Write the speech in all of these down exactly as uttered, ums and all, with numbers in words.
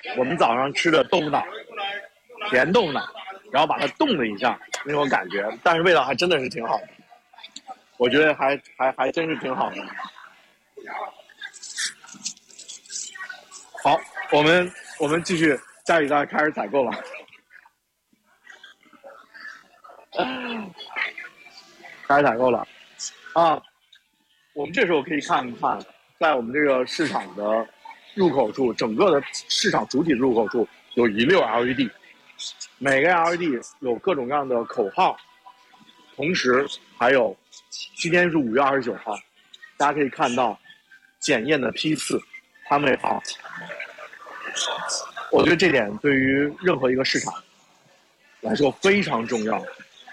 我们早上吃的豆腐脑，甜豆腐脑，然后把它冻了一下，那种感觉，但是味道还真的是挺好的，我觉得还还还真是挺好的。好，我们我们继续，家里在开始采购了。开始采购了啊！我们这时候可以看一看，在我们这个市场的入口处，整个的市场主体入口处有一溜 L E D， 每个 L E D 有各种各样的口号，同时还有今天是五月二十九号，大家可以看到检验的批次、摊位号。我觉得这点对于任何一个市场来说非常重要。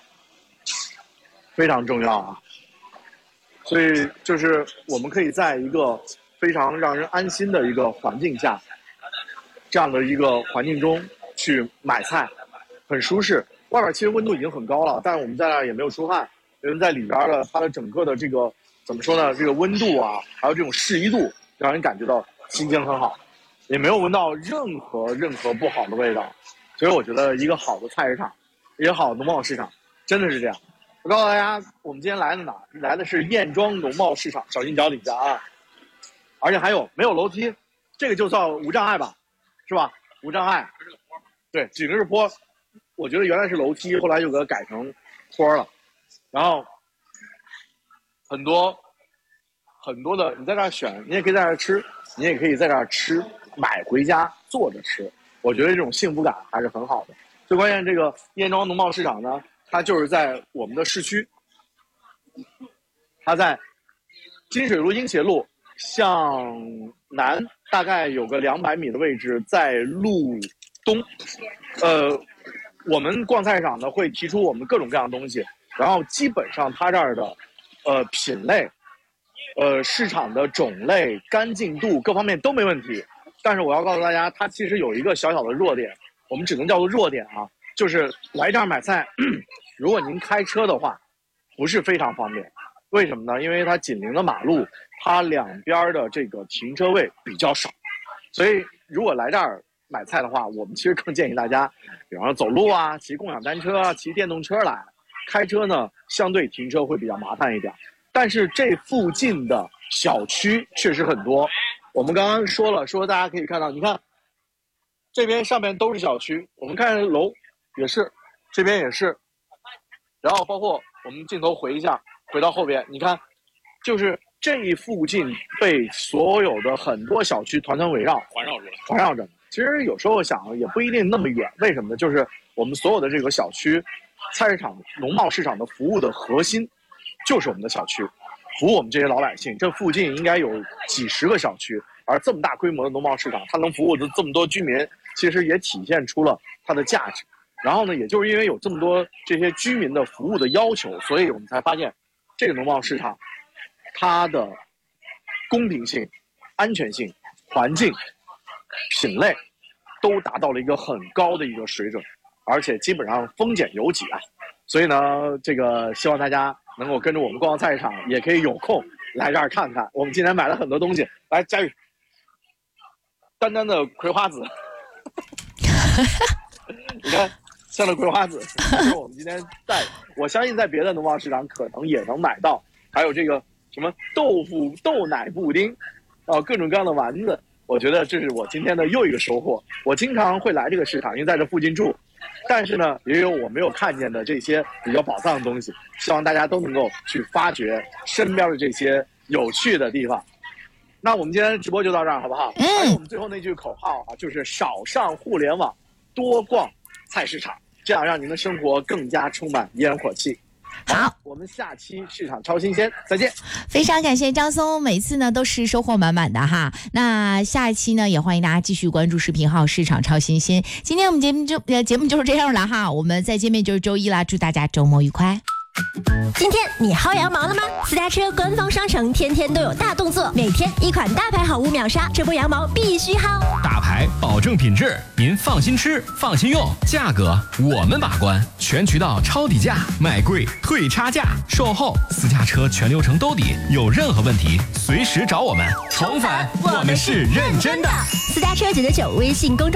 非常重要啊！所以就是我们可以在一个非常让人安心的一个环境下，这样的一个环境中去买菜，很舒适。外边其实温度已经很高了，但是我们在那儿也没有出汗，因为在里边的它的整个的这个怎么说呢？这个温度啊，还有这种适宜度，让人感觉到心情很好，也没有闻到任何任何不好的味道。所以我觉得一个好的菜市场，一个好的农贸市场，真的是这样。我告诉大家，我们今天来的哪？来的是燕庄农贸市场，小心脚底下啊！而且还有没有楼梯？这个就算无障碍吧，是吧？无障碍。对，几个是坡，我觉得原来是楼梯，后来就给它改成坡了。然后很多很多的，你在这儿选，你也可以在这儿吃，你也可以在这儿吃，买回家做着吃。我觉得这种幸福感还是很好的。最关键，这个燕庄农贸市场呢，它就是在我们的市区，它在金水路英协路向南大概有个两百米的位置，在路东。呃，我们逛菜市场呢会提出我们各种各样的东西，然后基本上它这儿的呃品类、呃市场的种类、干净度各方面都没问题。但是我要告诉大家，它其实有一个小小的弱点，我们只能叫做弱点啊。就是来这儿买菜，如果您开车的话，不是非常方便。为什么呢？因为它紧邻的马路，它两边的这个停车位比较少，所以如果来这儿买菜的话，我们其实更建议大家，比方说走路啊、骑共享单车啊、骑电动车来。开车呢，相对停车会比较麻烦一点。但是这附近的小区确实很多。我们刚刚说了，说大家可以看到，你看这边上面都是小区，我们看楼。也是，这边也是，然后包括我们镜头回一下，回到后边，你看，就是这一附近被所有的很多小区团团围绕， 环绕着， 环绕着。其实有时候想也不一定那么远，为什么呢？就是我们所有的这个小区、菜市场、农贸市场的服务的核心，就是我们的小区，服务我们这些老百姓。这附近应该有几十个小区，而这么大规模的农贸市场，它能服务的这么多居民，其实也体现出了它的价值。然后呢，也就是因为有这么多这些居民的服务的要求，所以我们才发现，这个农贸市场，它的公平性、安全性、环境、品类，都达到了一个很高的一个水准，而且基本上丰俭由己啊。所以呢，这个希望大家能够跟着我们逛菜市场，也可以有空来这儿看看。我们今天买了很多东西，来，佳宇，丹丹的葵花籽，你看。像这葵花籽，是我们今天在，我相信在别的农贸市场可能也能买到，还有这个什么豆腐豆奶布丁，啊，各种各样的丸子，我觉得这是我今天的又一个收获。我经常会来这个市场，因为在这附近住，但是呢，也有我没有看见的这些比较宝藏的东西，希望大家都能够去发掘身边的这些有趣的地方。那我们今天直播就到这儿，好不好？ 嗯。 还有我们最后那句口号啊，就是少上互联网，多逛菜市场。这样让您的生活更加充满烟火气。 好， 我们下期市场超新鲜再见。 非常感谢张松，每次呢都是收获满满的哈。那下一期呢也欢迎大家继续关注视频号市场超新鲜。今天我们节目就呃节目就是这样了哈，我们再见面就是周一啦，祝大家周末愉快。 今天你薅羊毛了吗？私家车官方商城天天都有大动作，每天一款大牌好物秒杀，这波羊毛必须薅。 大牌保证品质，您放心吃，放心用，价格我们把关，全渠道抄底价，买贵退差价，售后私家车全流程兜底，有任何问题随时找我们。重返，我们是认真的。 私家车九九九微信公众